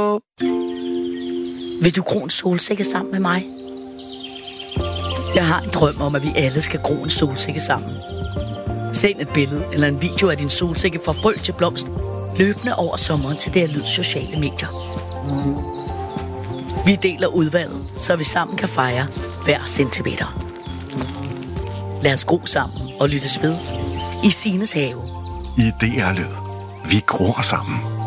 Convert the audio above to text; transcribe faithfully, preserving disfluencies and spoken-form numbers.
Hallo? Vil du gro en solsikke sammen med mig? Jeg har en drøm om, at vi alle skal gro en solsikke sammen. Send et billede eller en video af din solsikke fra frø til blomst, løbende over sommeren til det her lyd sociale medier. Vi deler udvalget, så vi sammen kan fejre hver centimeter. Lad os gro sammen og lyttes ved i Sines have. I D R Lyd. Vi gror sammen.